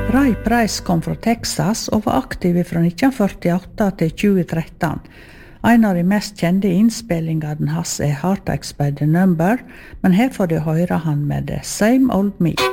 Ray Price kom fra Texas og var aktiv fra 1948 til 2013. En av de mest kjente innspillingene hans Heartaches by the Number, men her får du høre han med The Same Old Me.